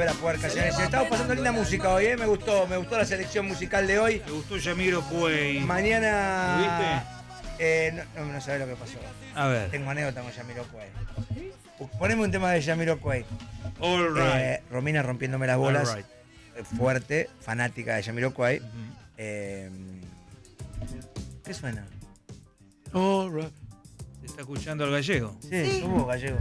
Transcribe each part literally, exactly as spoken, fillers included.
la puerca, señores. Estamos pasando linda música hoy, ¿eh? Me gustó, me gustó la selección musical de hoy. ¿Te gustó Jamiroquai? Mañana... ¿Lo viste? Eh, no, no, no sabés lo que pasó. A ver. Tengo anécdota con Jamiroquai. Poneme un tema de Jamiroquai. All right. Eh, Romina rompiéndome las bolas. All right. Eh, fuerte, fanática de Jamiroquai. Uh-huh. eh, ¿Qué suena? All right. Se está escuchando al gallego. Sí, Sí. sos vos, gallego.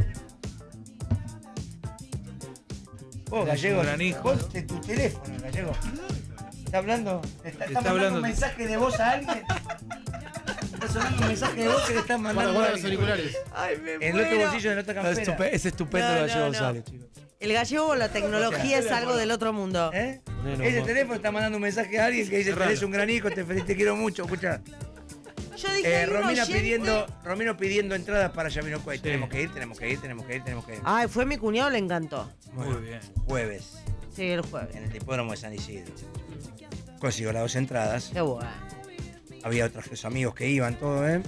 Vos, gallego. Granijo. Vos de tu teléfono, gallego. ¿Está hablando? ¿Está, está Está mandando hablando- un mensaje de voz a alguien? ¿Está sonando un mensaje de voz que le están mandando Guarda a los alguien? auriculares. Ay, me En el otro muero. bolsillo de la otra Es, campera. estupe- es estupendo No, el no, gallego no. González, chicos. El gallego o la tecnología es algo del otro mundo. ¿Eh? Bueno, Ese vos. teléfono está mandando un mensaje a alguien que dice: Cerralo. tenés un gran hijo, te, fel- te quiero mucho. Escucha. Yo dije, Eh, hay un Romina oyente- pidiendo, Romino pidiendo entradas para Jamiroquai. Sí. Tenemos que ir, tenemos que ir, tenemos que ir, tenemos que ir. Ay, fue mi cuñado, le encantó. Muy bien. Jueves, Sí, el jueves. en el hipódromo de San Isidro. Consigo las dos entradas. Qué bueno. Había otros amigos que iban, todo, ¿eh?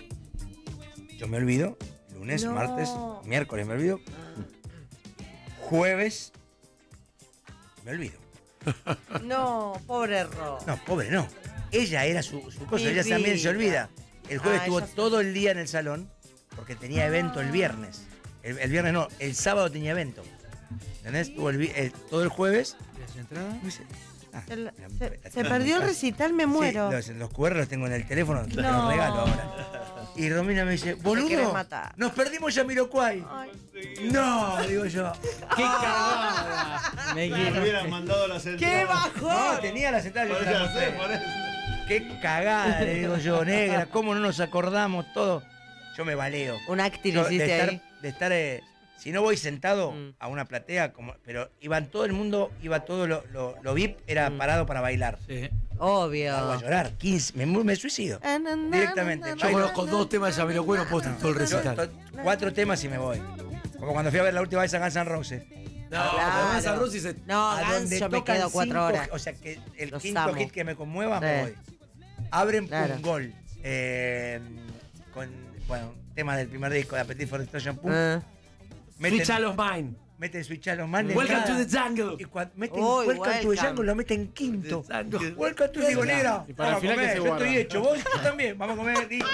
Yo me olvido. Lunes, No. martes, miércoles me olvido. Jueves, me olvido. No, pobre Ro. No, pobre, no. Ella era su, su cosa, Mi ella también se vida. olvida. El jueves Ah, estuvo ella se- todo el día en el salón porque tenía evento el viernes. El, el viernes no, el sábado tenía evento. ¿Entendés? Estuvo el vi- el- todo el jueves. ¿Las entradas? Me dice, ah, Se, la- se- la- se la- perdió el la- recital, me Sí, muero. los, los Q R los tengo en el teléfono, te No. los regalo ahora. Y Romina me dice, querés boludo, matar. nos perdimos Jamiroquai. Ay, No, digo yo. ¡Qué cagada! Me Me quiero. hubieran mandado las entradas. ¡Qué No, bajón! tenía las entradas, yo Por te las eso, mostré. por eso. Qué cagada, le digo yo, negra, cómo no nos acordamos todo. Yo me baleo. Un acting Yo, de hiciste estar, ahí. de estar eh, si no voy sentado Mm. a una platea, como, pero iban todo el mundo, iba todo lo, lo, lo V I P, era parado para bailar. Sí. Obvio. Hago a llorar, quince, me, me suicido. Directamente. Yo Bailo. conozco dos temas de Jamiroquai, no puedo estar en todo el Yo, recital. to- cuatro temas y me voy. Como cuando fui a ver la última vez a Guns N' Roses. No, Claro. pero Guns N' Roses se- No, A Gans, donde yo me tocan quedo cuatro cinco- horas. O sea que el Los quinto amo. hit que me conmueva, Sí. me voy. Abren Claro. un gol. Eh, con, bueno, tema del primer disco de Appetite for Destruction Pum. Ah. Meten, Switch a los Mine. meten Switch a los manes. Welcome nada. to the jungle. Y cuando meten Uy, Welcome to the welcome. Jungle lo meten quinto. The jungle. Welcome to digo, negra. Y para Vamos el a final, comer, ¿qué se yo guarda? estoy hecho. Vos tú también. Vamos a comer, listo.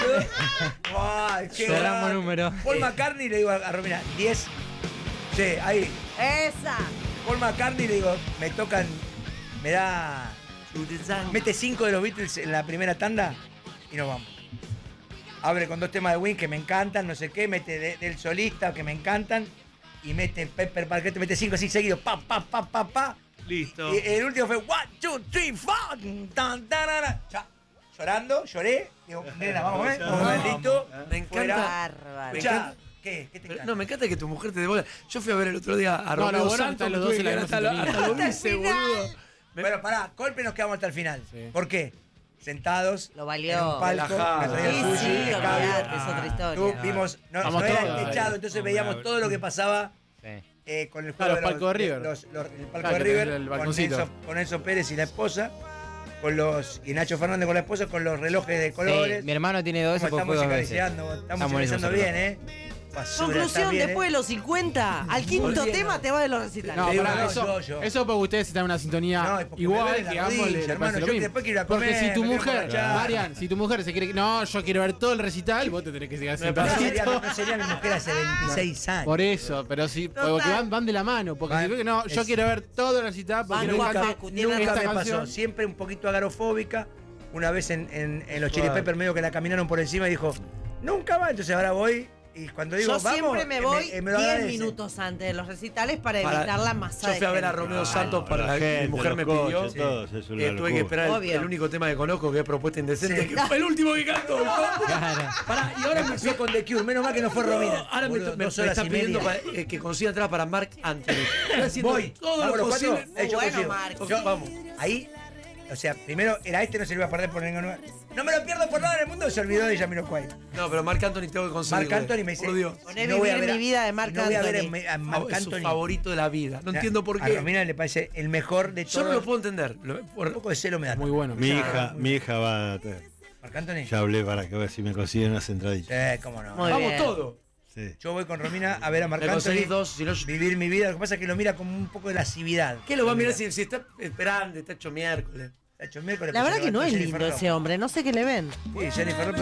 Ay, qué Cerramos grande. número. Paul McCartney le digo a, a Romina, diez. Sí, ahí. ¡Esa! Paul McCartney le digo, me tocan, me da. To the jungle. Mete cinco de los Beatles en la primera tanda y nos vamos. Abre con dos temas de Wings que me encantan, no sé qué, mete de- del solista que me encantan y mete Pepper Parquet, mete cinco así seguidos, pa, pa, pa, pa, pa. Listo. Y el último fue one, two, three, four. Tan, tarara. Ya, llorando, lloré. Digo, nena, vamos a ver, vamos a ver, listo. Me encanta. Fuera. Bárbaro. Ya, ¿qué? ¿Qué te Pero, encanta? no, me encanta que tu mujer te devuelva. Yo fui a ver el otro día a No, Romeo no, bueno, Santos. están me los tuve dos en que la ir misma hasta lo- sintonía. hasta lo Hasta el hice, final. boludo. Me- Bueno, pará, golpe nos quedamos hasta el final. Sí. ¿Por qué? Sentados. Lo valió. En un palco, Relajado. me traía Sí, sushi, sí, escabio. olvidate, es otra historia. Tú, vimos, no, Vamos no era todos ahí. techado, entonces No, veíamos me- todo lo que pasaba Sí. eh, con el Ah, juego los de los, palcos de River. los- los- el palco Claro, de que River, tenés el con balconcito. Enzo, con Enzo Pérez y la esposa, con los y Nacho Fernández con la esposa, con los relojes de colores. Sí, mi hermano tiene dos, ¿Cómo se fue estamos dos veces. musicalizando, estamos Está buenísimo musicalizando ese bien, ¿eh? Basura, Conclusión, está bien, después de los cincuenta, al quinto Olvídate. tema te vas de los recitales. No, Te digo, pará, no, eso, yo, yo. eso porque ustedes están en una sintonía No, y porque me igual duele la que a ambos rodilla, le, le hermano, parece yo lo mismo. después quiero ir a Porque comer, si tu me quiero mujer, emborrachar. Marian, si tu mujer se quiere. No, yo quiero ver todo el recital, vos te tenés que seguir No sentado. sería, no sería mi mujer hace veintiséis años. Por eso, pero sí, Total. porque van, van de la mano. Porque Van- si ve que no, yo es- quiero ver todo el recital porque Van no con cante Facu, tiene Nunca esta me pasó, canción. siempre un poquito agarofóbica. Una vez en, en, en los Chili Claro. Peppers medio que la caminaron por encima y dijo, nunca va, entonces ahora voy y cuando digo Yo vamos, siempre me eh, voy eh, me lo diez agradece. minutos antes de los recitales para Para- evitar la masa Yo de fui a ver a gente. Romeo Ah, Santos no, para la la que mi gente, mujer los me pidió. coches, todos, es una Eh, tuve que locura. esperar el, Obvio. el único tema que conozco que es Propuesta Indecente, Sí. que fue el último que cantó. Claro. Pará, y ahora Me me pasó con The Cure, menos mal que no fue Romina. Ahora me, Boludo, me- me dos horas está y pidiendo media. para- eh, que consiga entrada para Mark Anthony. Estoy haciendo Voy, todo vamos lo los cuatro, posible. eh, yo Bueno, consigo. Marc. Yo- Vamos. Ahí, o sea, primero era este, no se lo iba a perder por ningún lugar. No me lo pierdo por nada en el mundo, se olvidó de Jamiroquai. No, pero Mark Anthony tengo que conseguirlo. Marc Anthony me dice, Por Dios. Poné no voy a Vivir ver mi a- vida de Marc no voy a ver Anthony. a, a Marc Es su Anthony. favorito de la vida. No Ya, entiendo por A qué. Romina le parece el mejor de Yo no todos. lo puedo entender. Lo- Un por- poco de celo me da. Muy bueno. Mi Ya, hija, muy mi hija va a... Marc Anthony. Ya hablé para que ver si me consiguen unas entraditas. Eh, cómo no. Muy Vamos bien. todo. Sí. Yo voy con Romina a ver a Marc Me Anthony, conseguís dos, si no, yo- vivir mi vida. Lo que pasa es que lo mira como un poco de lascividad. ¿Qué lo va a mirar si, si está esperando, está hecho miércoles? Está hecho el miércoles, La pues verdad se que no es levantó Jennifer lindo López. ese hombre, no sé qué le ven. Sí, Jennifer López